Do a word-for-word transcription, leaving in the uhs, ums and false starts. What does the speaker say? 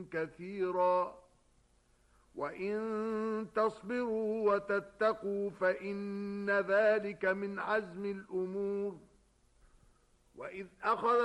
كثيرا وإن تصبروا وتتقوا فإن ذلك من عزم الأمور. وإذ أخذ